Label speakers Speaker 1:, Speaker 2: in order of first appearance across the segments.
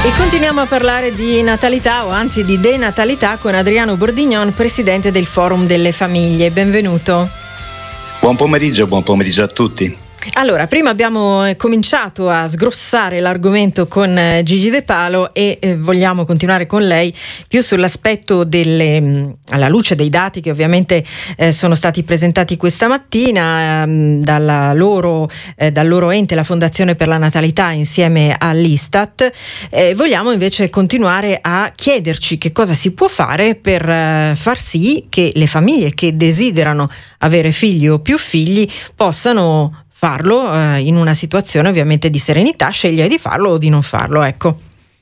Speaker 1: E continuiamo a parlare di natalità, o anzi di denatalità, con Adriano Bordignon, presidente del Forum delle Famiglie. Benvenuto.
Speaker 2: Buon pomeriggio a tutti.
Speaker 1: Allora, prima abbiamo cominciato a sgrossare l'argomento con Gigi De Palo e vogliamo continuare con lei più sull'aspetto alla luce dei dati che ovviamente sono stati presentati questa mattina dal loro ente, la Fondazione per la Natalità, insieme all'Istat. Vogliamo invece continuare a chiederci che cosa si può fare per far sì che le famiglie che desiderano avere figli o più figli possano farlo in una situazione ovviamente di serenità, scegliere di farlo o di non farlo, ecco.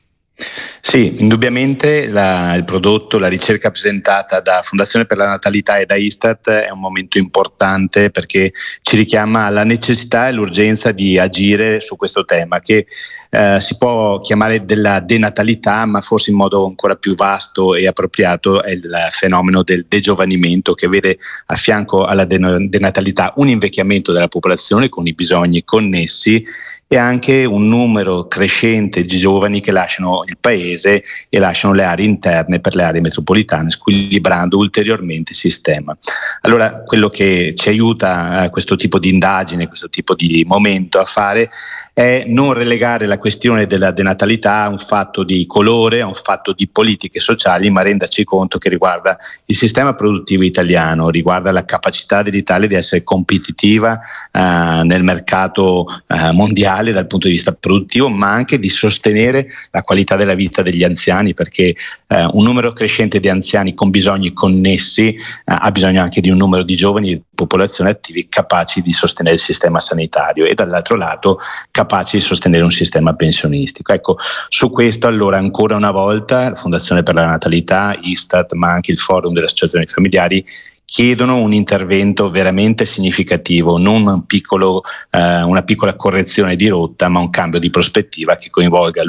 Speaker 2: Sì, indubbiamente il prodotto, la ricerca presentata da Fondazione per la Natalità e da Istat è un momento importante perché ci richiama alla necessità e l'urgenza di agire su questo tema che si può chiamare della denatalità, ma forse in modo ancora più vasto e appropriato è il fenomeno del degiovanimento, che vede a fianco alla denatalità un invecchiamento della popolazione con i bisogni connessi e anche un numero crescente di giovani che lasciano il paese e lasciano le aree interne per le aree metropolitane, squilibrando ulteriormente il sistema. Allora, quello che ci aiuta questo tipo di indagine, questo tipo di momento a fare è non relegare la questione della denatalità a un fatto di colore, a un fatto di politiche sociali, ma renderci conto che riguarda il sistema produttivo italiano, riguarda la capacità dell'Italia di essere competitiva nel mercato mondiale dal punto di vista produttivo, ma anche di sostenere la qualità della vita degli anziani, perché un numero crescente di anziani con bisogni connessi ha bisogno anche di un numero di giovani di popolazione attivi capaci di sostenere il sistema sanitario e dall'altro lato capaci di sostenere un sistema pensionistico. Ecco, su questo allora ancora una volta la Fondazione per la Natalità, Istat, ma anche il Forum delle Associazioni Familiari chiedono un intervento veramente significativo, non una piccola correzione di rotta, ma un cambio di prospettiva che coinvolga